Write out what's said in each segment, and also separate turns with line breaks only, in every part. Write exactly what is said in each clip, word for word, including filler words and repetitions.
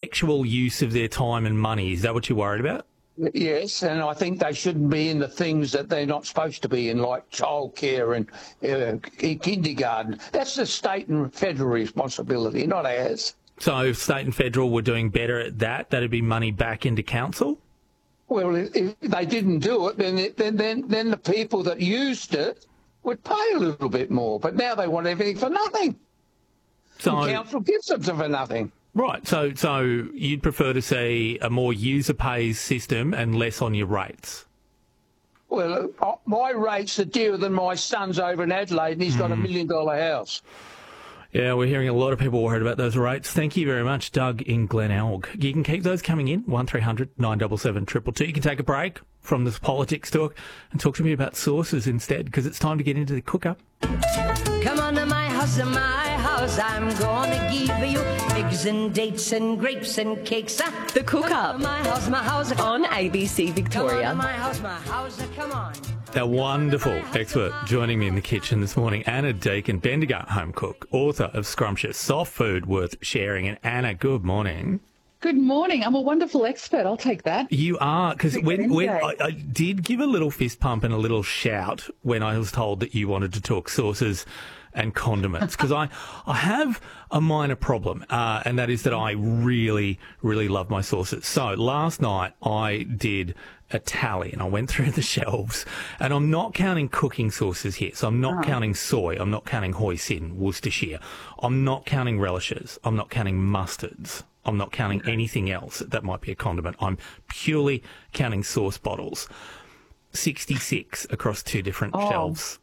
actual use of their time and money. Is that what you're worried about?
Yes, and I think they shouldn't be in the things that they're not supposed to be in, like childcare and uh, kindergarten. That's the state and federal responsibility, not ours.
So if state and federal were doing better at that, that'd be money back into council?
Well, if they didn't do it, then it, then, then then the people that used it would pay a little bit more. But now they want everything for nothing. So the council gives it for nothing.
Right. So so you'd prefer to see a more user pays system and less on your rates?
Well, uh, my rates are dearer than my son's over in Adelaide, and he's got mm. a million dollar house.
Yeah, we're hearing a lot of people worried about those rates. Thank you very much, Doug in Glenelg. You can keep those coming in, one three hundred nine seven seven two two two. You can take a break from this politics talk and talk to me about sauces instead, because it's time to get into the cook-up.
Come on to my house, my house, I'm gonna give you eggs and dates and grapes and cakes.
The Cook-Up
my house, my house,
on A B C Victoria.
Come on to my house, my house, come on.
A wonderful expert joining me in the kitchen this morning, Anna Deakin, Bendigo home cook, author of Scrumptious, Soft Food Worth Sharing. And Anna, good morning.
Good morning. I'm a wonderful expert. I'll take that.
You are, because when, when I, I did give a little fist pump and a little shout when I was told that you wanted to talk sauces and condiments, because I, I have a minor problem, uh, and that is that I really, really love my sauces. So last night I did a tally and I went through the shelves, and I'm not counting cooking sauces here. So I'm not oh. counting soy. I'm not counting hoisin, Worcestershire. I'm not counting relishes. I'm not counting mustards. I'm not counting anything else that might be a condiment. I'm purely counting sauce bottles. sixty-six across two different oh. shelves.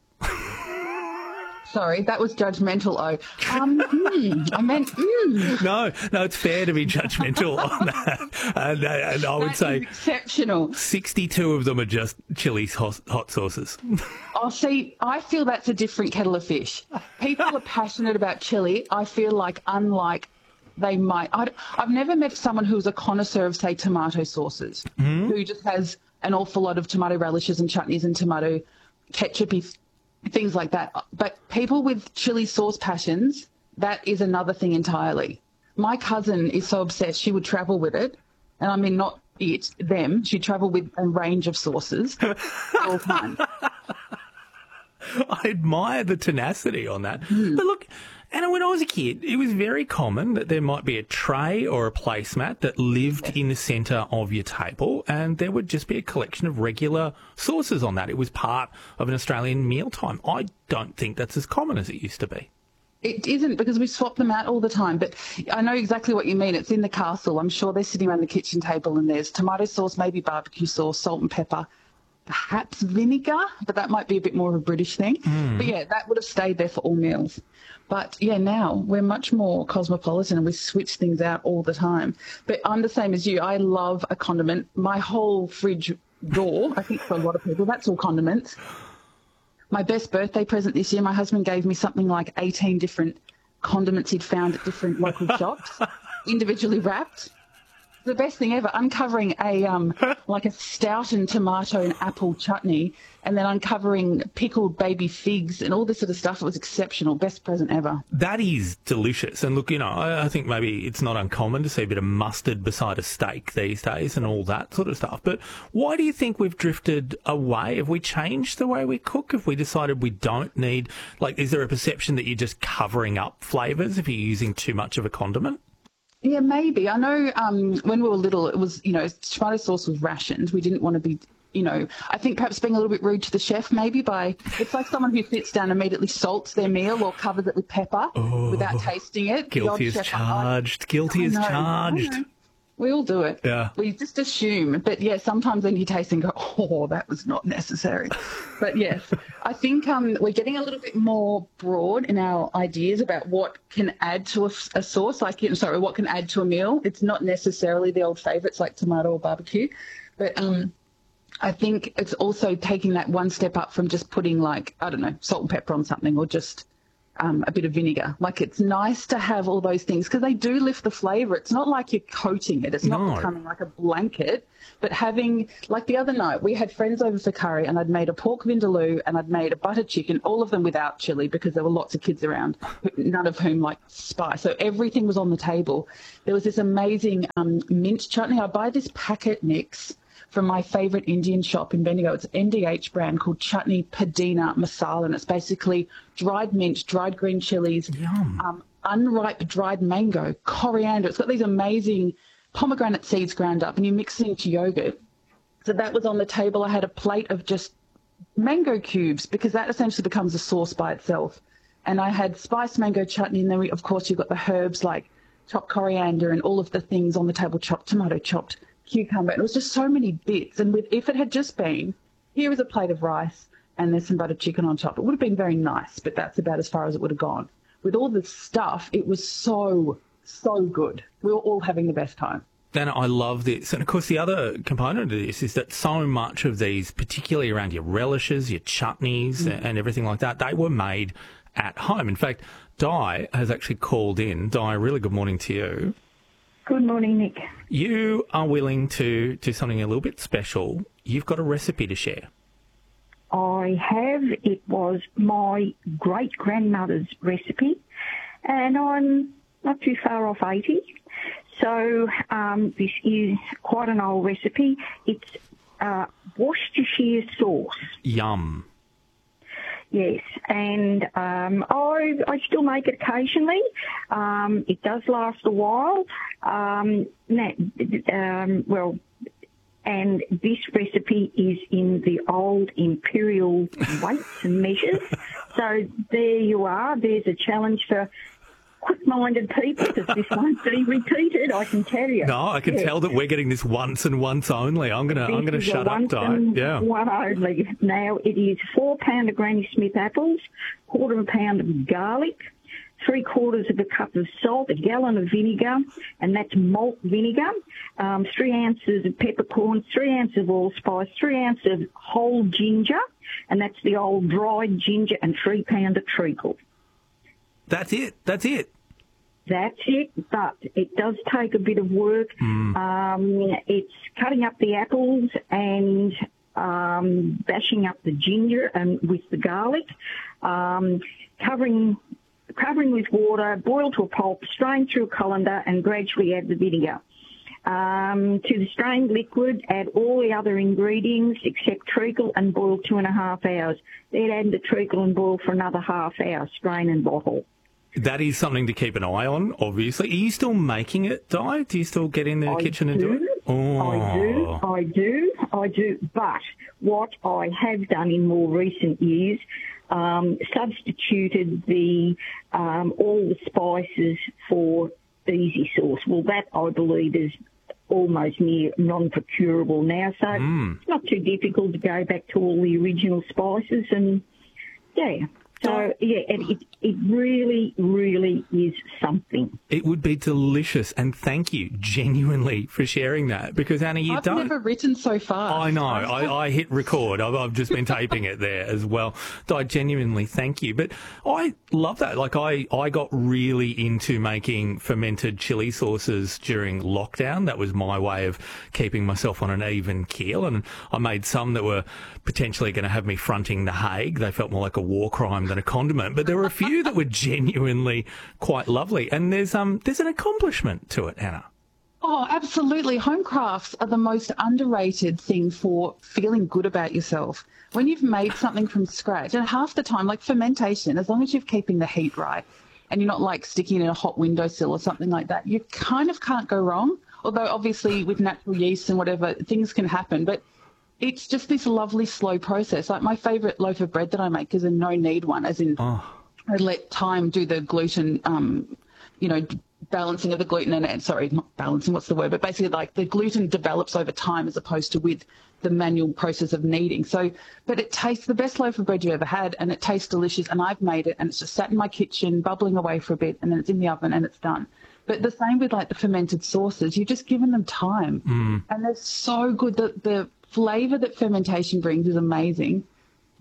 Sorry, that was judgmental, oh. Um, mm, I meant, mm.
No, no, it's fair to be judgmental on that. And, uh, and I would
that
say
is exceptional.
sixty-two of them are just chili hot, hot sauces.
Oh, see, I feel that's a different kettle of fish. People are passionate about chili. I feel like, unlike they might, I'd, I've never met someone who's a connoisseur of, say, tomato sauces, mm-hmm. who just has an awful lot of tomato relishes and chutneys and tomato ketchupy things like that. But people with chili sauce passions, that is another thing entirely. My cousin is so obsessed, she would travel with it. And I mean, not it, them. She'd travel with a range of sauces all the time.
I admire the tenacity on that.
Mm.
But look, Anna, when I was a kid, it was very common that there might be a tray or a placemat that lived in the centre of your table, and there would just be a collection of regular sauces on that. It was part of an Australian mealtime. I don't think that's as common as it used to be.
It isn't, because we swap them out all the time. But I know exactly what you mean. It's in the castle. I'm sure they're sitting around the kitchen table, and there's tomato sauce, maybe barbecue sauce, salt and pepper, perhaps vinegar, but that might be a bit more of a British thing. Mm. But yeah, that would have stayed there for all meals. But yeah, now we're much more cosmopolitan and we switch things out all the time. But I'm the same as you. I love a condiment. My whole fridge door, I think for a lot of people, that's all condiments. My best birthday present this year, my husband gave me something like eighteen different condiments he'd found at different local shops, individually wrapped. The best thing ever, uncovering a um like a stout and tomato and apple chutney, and then uncovering pickled baby figs and all this sort of stuff. It was exceptional. Best present ever.
That is delicious. And look, you know, I, I think maybe it's not uncommon to see a bit of mustard beside a steak these days and all that sort of stuff. But why do you think we've drifted away? Have we changed the way we cook? Have we decided we don't need, like, is there a perception that you're just covering up flavours if you're using too much of a condiment?
Yeah, maybe. I know um, when we were little, it was, you know, tomato sauce was rationed. We didn't want to be, you know, I think perhaps being a little bit rude to the chef maybe by, it's like someone who sits down and immediately salts their meal or covers it with pepper oh, without tasting it.
Guilty as charged. Guilty as charged.
We all do it.
Yeah.
We just assume. But, yeah, sometimes then you taste and go, oh, that was not necessary. But, yes, I think um, we're getting a little bit more broad in our ideas about what can add to a, a sauce, like, you know, sorry, what can add to a meal. It's not necessarily the old favourites like tomato or barbecue. But um, I think it's also taking that one step up from just putting, like, I don't know, salt and pepper on something, or just um, a bit of vinegar. Like, it's nice to have all those things because they do lift the flavour. It's not like you're coating it. It's not
No.
becoming like a blanket. But having, like the other night, we had friends over for curry and I'd made a pork vindaloo and I'd made a butter chicken, all of them without chili because there were lots of kids around, none of whom liked spice. So everything was on the table. There was this amazing um, mint chutney. I buy this packet mix from my favourite Indian shop in Bendigo. It's an N D H brand called Chutney Pudina Masala, and it's basically dried mint, dried green chilies, um, unripe dried mango, coriander. It's got these amazing pomegranate seeds ground up, and you mix it into yogurt. So that was on the table. I had a plate of just mango cubes because that essentially becomes a sauce by itself. And I had spiced mango chutney, and then we, of course, you've got the herbs like chopped coriander and all of the things on the table, chopped tomato, chopped cucumber. And it was just so many bits. And with, if it had just been, here is a plate of rice and there's some buttered chicken on top, it would have been very nice, but that's about as far as it would have gone. With all this stuff, it was so, so good. We were all having the best time.
Then I love this. And, of course, the other component of this is that so much of these, particularly around your relishes, your chutneys mm. and everything like that, they were made at home. In fact, Di has actually called in. Di, really good morning to you.
Good morning, Nick.
You are willing to do something a little bit special. You've got a recipe to share.
I have. It was my great-grandmother's recipe, and I'm not too far off eighty. So um, this is quite an old recipe. It's uh, Worcestershire sauce. Yum. Yes, and um, I, I still make it occasionally. Um, it does last a while. Um, um, well, and this recipe is in the old imperial weights and measures. So there you are. There's a challenge for quick-minded people because this won't be repeated, I can tell you.
No, I can
yes.
tell that we're getting this once and once only. I'm gonna, I'm gonna shut up, Di. Yeah.
One only. Now it is four pound of Granny Smith apples, quarter of a pound of garlic, three quarters of a cup of salt, a gallon of vinegar, and that's malt vinegar, um, three ounces of peppercorns, three ounces of allspice, three ounces of whole ginger, and that's the old dried ginger, and three pound of treacle.
That's it. That's it.
That's it, but it does take a bit of work. Mm. Um, it's cutting up the apples and um, bashing up the ginger and with the garlic, um, covering covering with water, boil to a pulp, strain through a colander, and gradually add the vinegar. Um, to the strained liquid, add all the other ingredients except treacle and boil two and a half hours. Then add the treacle and boil for another half hour, strain and bottle.
That is something to keep an eye on, obviously. Are you still making it, Di? Do you still get in the
I
kitchen
do,
and do it? Oh.
I do, I do, I do. But what I have done in more recent years, um, substituted the um, all the spices for easy sauce. Well, that, I believe, is almost near non-procurable now. So mm. it's not too difficult to go back to all the original spices and, yeah. So, yeah, and it, it really, really is something.
It would be delicious, and thank you genuinely for sharing that, because, Anna, you
I've
don't...
I've never written so fast.
I know. I, I hit record. I've, I've just been taping it there as well. I genuinely thank you. But I love that. Like, I, I got really into making fermented chili sauces during lockdown. That was my way of keeping myself on an even keel, and I made some that were potentially going to have me fronting The Hague. They felt more like a war crime than a condiment, but there were a few that were genuinely quite lovely. And there's um there's an accomplishment to it, Anna.
Oh, absolutely. Home crafts are the most underrated thing for feeling good about yourself. When you've made something from scratch, and half the time, like fermentation, as long as you're keeping the heat right and you're not like sticking it in a hot windowsill or something like that, you kind of can't go wrong. Although obviously with natural yeast and whatever, things can happen, but it's just this lovely slow process. Like my favourite loaf of bread that I make is a no-knead one, as in oh. I let time do the gluten, um, you know, balancing of the gluten and, and sorry, not balancing, what's the word, but basically like the gluten develops over time as opposed to with the manual process of kneading. So, but it tastes the best loaf of bread you ever had, and it tastes delicious, and I've made it, and it's just sat in my kitchen bubbling away for a bit, and then it's in the oven and it's done. But the same with like the fermented sauces, you've just given them time, mm. and they're so good. The, the flavour that fermentation brings is amazing.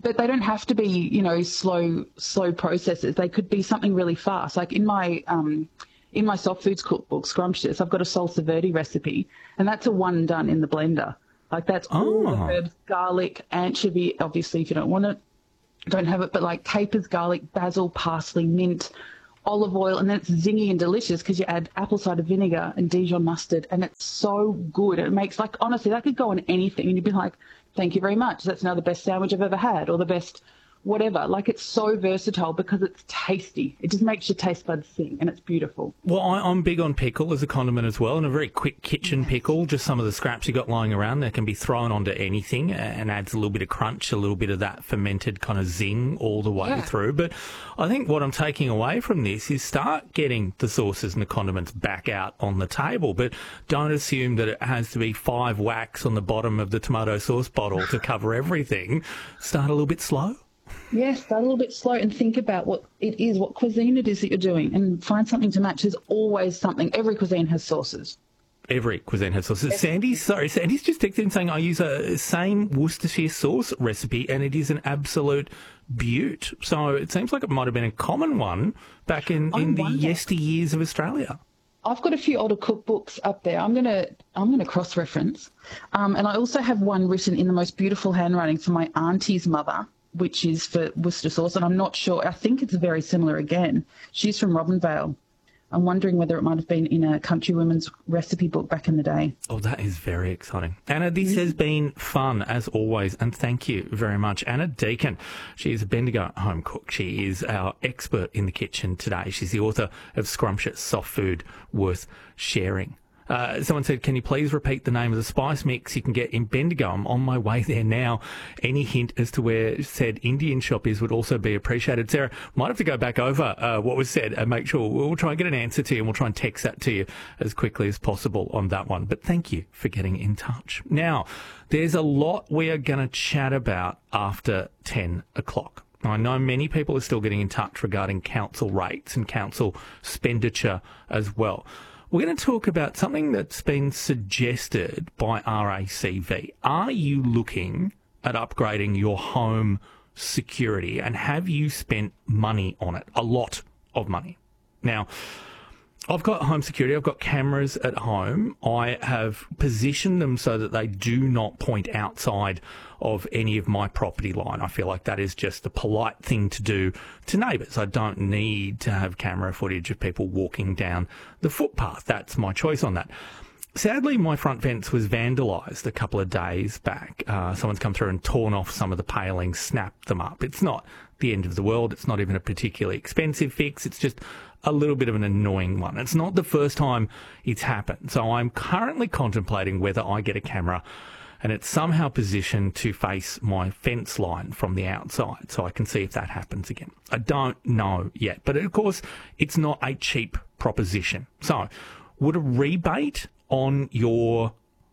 but they don't have to be, you know, slow slow processes. They could be something really fast. Like in my um, in my soft foods cookbook, Scrumptious, I've got a salsa verde recipe, and that's a one and done in the blender. Like that's all
Oh.
the herbs, garlic, anchovy. Obviously, if you don't want it, don't have it. But like capers, garlic, basil, parsley, mint, olive oil, and then it's zingy and delicious because you add apple cider vinegar and Dijon mustard, and it's so good. It makes, like, honestly, that could go on anything, and you'd be like, thank you very much. That's now the best sandwich I've ever had, or the best whatever. Like, it's so versatile because it's tasty. It just makes your taste buds sing, and it's beautiful.
Well, I, I'm big on pickle as a condiment as well, and a very quick kitchen pickle. Just some of the scraps you got lying around that can be thrown onto anything and adds a little bit of crunch, a little bit of that fermented kind of zing all the way
Yeah.
through. But I think what I'm taking away from this is start getting the sauces and the condiments back out on the table, but don't assume that it has to be five whacks on the bottom of the tomato sauce bottle to cover everything. Start a little bit slow.
Yes, start a little bit slow and think about what it is, what cuisine it is that you're doing, and find something to match. There's always something. Every cuisine has sauces.
Every cuisine has sauces. Sandy's, sorry, Sandy's just texted in saying I use a same Worcestershire sauce recipe and it is an absolute beaut. So it seems like it might have been a common one back in,
I
in the
wonder.
yesteryears of Australia.
I've got a few older cookbooks up there. I'm gonna I'm gonna cross reference, um, and I also have one written in the most beautiful handwriting for my auntie's mother, which is for Worcester sauce, and I'm not sure. I think it's very similar again. She's from Robinvale. I'm wondering whether it might have been in a country women's recipe book back in the day.
Oh, that is very exciting. Anna, this has been fun as always, and thank you very much. Anna Deacon, she is a Bendigo home cook. She is our expert in the kitchen today. She's the author of Scrumptious Soft Food Worth Sharing. Uh, someone said, can you please repeat the name of the spice mix you can get in Bendigo? I'm on my way there now. Any hint as to where said Indian shop is would also be appreciated. Sarah, might have to go back over uh, what was said and make sure we'll try and get an answer to you, and we'll try and text that to you as quickly as possible on that one. But thank you for getting in touch. Now, there's a lot we are going to chat about after ten o'clock. I know many people are still getting in touch regarding council rates and council expenditure as well. We're going to talk about something that's been suggested by R A C V. Are you looking at upgrading your home security, and have you spent money on it? A lot of money. Now, I've got home security. I've got cameras at home. I have positioned them so that they do not point outside of any of my property line. I feel like that is just a polite thing to do to neighbours. I don't need to have camera footage of people walking down the footpath. That's my choice on that. Sadly, my front fence was vandalised a couple of days back. Uh, someone's come through and torn off some of the palings, snapped them up. It's not the end of the world. It's not even a particularly expensive fix. It's just a little bit of an annoying one. It's not the first time it's happened. So I'm currently contemplating whether I get a camera and it's somehow positioned to face my fence line from the outside so I can see if that happens again. I don't know yet. But of course, it's not a cheap proposition. So would a rebate on your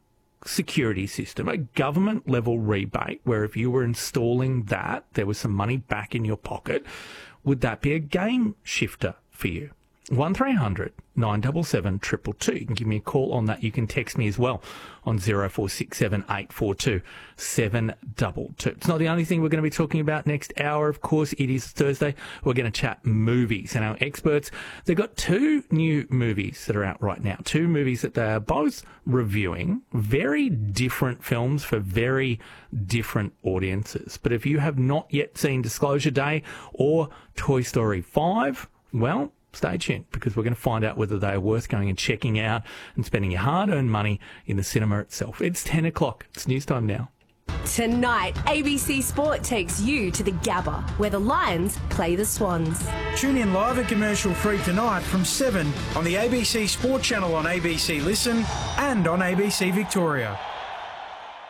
security system, a government level rebate where if you were installing that, there was some money back in your pocket, would that be a game shifter for you? one three hundred nine seven seven two two two. You can give me a call on that. You can text me as well on zero four six seven eight four two seven two two. It's not the only thing we're going to be talking about next hour. Of course, it is Thursday. We're going to chat movies, and our experts, they've got two new movies that are out right now. Two movies that they are both reviewing. Very different films for very different audiences. But if you have not yet seen Disclosure Day or Toy Story five, well, stay tuned, because we're going to find out whether they are worth going and checking out and spending your hard-earned money in the cinema itself. It's ten o'clock. It's news time now.
Tonight, A B C Sport takes you to the Gabba, where the Lions play the Swans.
Tune in live and commercial free tonight from seven on the A B C Sport channel on A B C Listen and on A B C Victoria.